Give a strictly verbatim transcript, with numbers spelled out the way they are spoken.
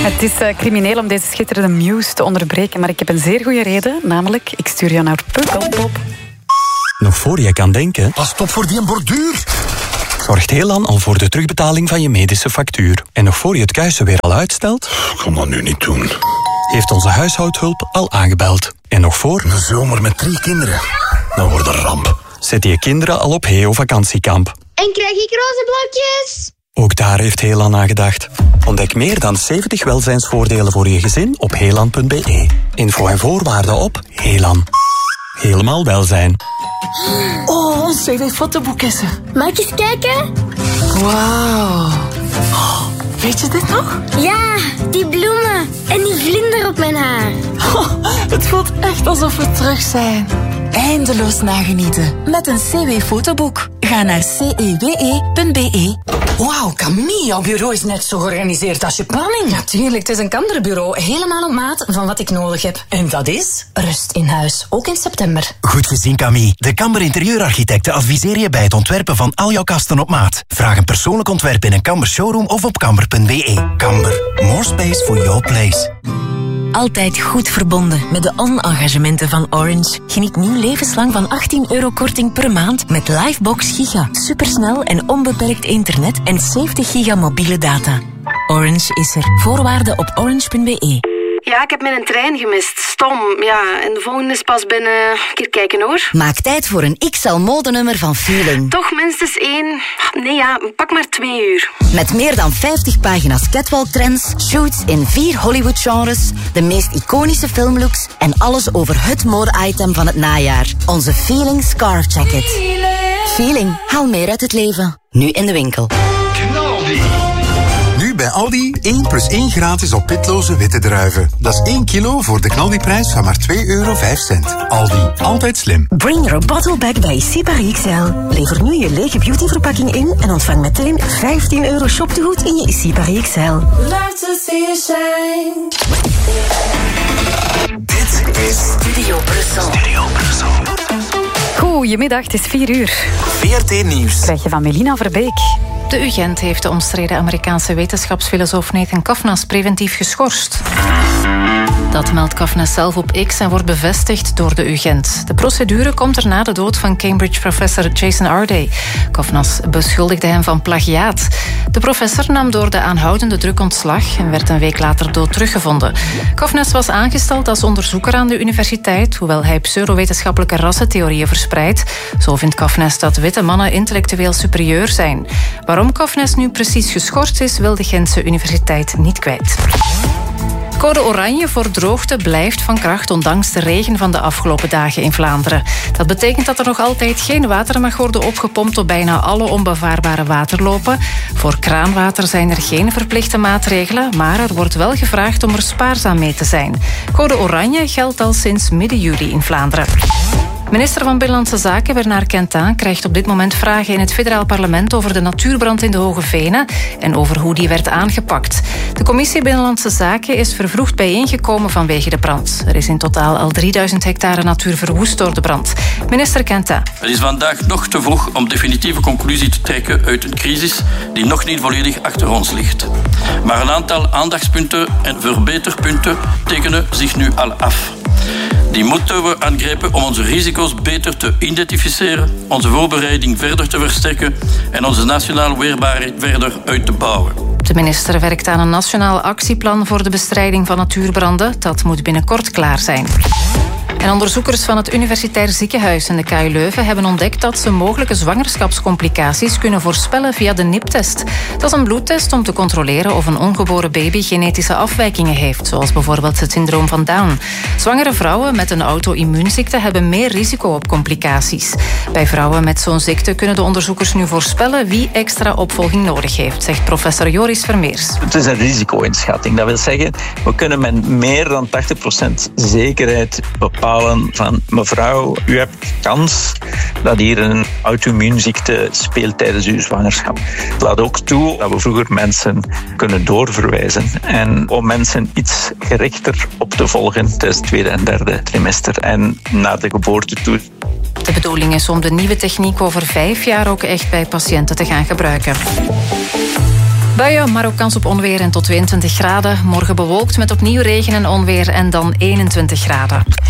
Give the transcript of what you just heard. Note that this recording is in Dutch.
Het is uh, crimineel om deze schitterende Muse te onderbreken, maar ik heb een zeer goede reden, namelijk ik stuur jou naar Pukkelpop. Nog voor je kan denken... Pas op voor die borduur! Zorgt Helan al voor de terugbetaling van je medische factuur. En nog voor je het kuisen weer al uitstelt... Ik kan dat nu niet doen. Heeft onze huishoudhulp al aangebeld. En nog voor... Een zomer met drie kinderen. Dat wordt een ramp. Zet je kinderen al op Heo vakantiekamp. En krijg ik roze blokjes? Ook daar heeft Helan aan gedacht. Ontdek meer dan zeventig welzijnsvoordelen voor je gezin op helan punt b e. Info en voorwaarden op Helan. Helemaal welzijn. Oh, ons C W-fotoboek is er. Mag ik eens kijken? Wauw. Oh, weet je dit nog? Ja, die bloemen en die vlinder op mijn haar. Oh, het voelt echt alsof we terug zijn. Eindeloos nagenieten met een C W-fotoboek. Ga naar c e w e punt b e. Wauw, Camille, jouw bureau is net zo georganiseerd als je planning. Natuurlijk, het is een kanderbureau. Helemaal op maat van wat ik nodig heb. En dat is? Rust in huis, ook in september. Goed gezien, Camille. De Kamber Interieurarchitecten adviseren je bij het ontwerpen van al jouw kasten op maat. Vraag een persoonlijk ontwerp in een Kamber showroom of op kamber punt b e. Kamber, more space for your place. Altijd goed verbonden met de on-engagementen van Orange. Geniet nu levenslang van achttien euro korting per maand met Livebox Giga. Supersnel en onbeperkt internet en zeventig giga mobiele data. Orange is er. Voorwaarden op orange punt b e. Ja, ik heb mijn trein gemist. Stom. Ja, en de volgende is pas binnen... Een keer kijken hoor. Maak tijd voor een X L-modenummer van Feeling. Toch minstens één... Nee ja, pak maar twee uur. Met meer dan vijftig pagina's catwalk-trends, shoots in vier Hollywood-genres, de meest iconische filmlooks en alles over het mode-item van het najaar. Onze Feeling Scarf Jacket. Feeling. Haal meer uit het leven. Nu in de winkel. Knaldi. Nu bij Aldi één plus één gratis op pitloze witte druiven. Dat is één kilo voor de knaldiprijs van maar twee euro vijf cent. Aldi, altijd slim. Bring your bottle back bij Sipari X L. Lever nu je lege beautyverpakking in en ontvang meteen vijftien euro shoptegoed in je Sipari X L. Dit is Studio Brussel. Studio Brussel. Goedemiddag, het is vier uur. V R T Nieuws. Krijg je van Melina Verbeek. De U Gent heeft de omstreden Amerikaanse wetenschapsfilosoof Nathan Kafnas preventief geschorst. Dat meldt Kafnas zelf op X en wordt bevestigd door de U Gent. De procedure komt er na de dood van Cambridge-professor Jason Arday. Kafnas beschuldigde hem van plagiaat. De professor nam door de aanhoudende druk ontslag en werd een week later dood teruggevonden. Kafnas was aangesteld als onderzoeker aan de universiteit, hoewel hij pseudowetenschappelijke rassentheorieën verspreidt. Zo vindt Kafnas dat witte mannen intellectueel superieur zijn. Waarom Kafnas nu precies geschorst is, wil de Gentse universiteit niet kwijt. Code oranje voor droogte blijft van kracht ondanks de regen van de afgelopen dagen in Vlaanderen. Dat betekent dat er nog altijd geen water mag worden opgepompt op bijna alle onbevaarbare waterlopen. Voor kraanwater zijn er geen verplichte maatregelen, maar er wordt wel gevraagd om er spaarzaam mee te zijn. Code oranje geldt al sinds midden juli in Vlaanderen. Minister van Binnenlandse Zaken Bernard Quentin krijgt op dit moment vragen in het federaal parlement over de natuurbrand in de Hoge Venen en over hoe die werd aangepakt. De commissie Binnenlandse Zaken is vervroegd bijeengekomen vanwege de brand. Er is in totaal al drieduizend hectare natuur verwoest door de brand. Minister Quentin. Het is vandaag nog te vroeg om definitieve conclusie te trekken uit een crisis die nog niet volledig achter ons ligt. Maar een aantal aandachtspunten en verbeterpunten tekenen zich nu al af. Die moeten we aangrijpen om onze risico's beter te identificeren, onze voorbereiding verder te versterken en onze nationale weerbaarheid verder uit te bouwen. De minister werkt aan een nationaal actieplan voor de bestrijding van natuurbranden. Dat moet binnenkort klaar zijn. En onderzoekers van het Universitair Ziekenhuis en de K U Leuven hebben ontdekt dat ze mogelijke zwangerschapscomplicaties kunnen voorspellen via de N I P-test. Dat is een bloedtest om te controleren of een ongeboren baby genetische afwijkingen heeft, zoals bijvoorbeeld het syndroom van Down. Zwangere vrouwen met een auto-immuunziekte hebben meer risico op complicaties. Bij vrouwen met zo'n ziekte kunnen de onderzoekers nu voorspellen wie extra opvolging nodig heeft, zegt professor Joris Vermeers. Het is een risico-inschatting. Dat wil zeggen, we kunnen met meer dan tachtig procent zekerheid bepalen van mevrouw, u hebt kans dat hier een auto-immuunziekte speelt tijdens uw zwangerschap. Het laat ook toe dat we vroeger mensen kunnen doorverwijzen en om mensen iets gerichter op te volgen tijdens het tweede en derde trimester en na de geboorte toe. De bedoeling is om de nieuwe techniek over vijf jaar ook echt bij patiënten te gaan gebruiken. Buien, maar ook kans op onweer en tot tweeëntwintig graden. Morgen bewolkt met opnieuw regen en onweer en dan eenentwintig graden.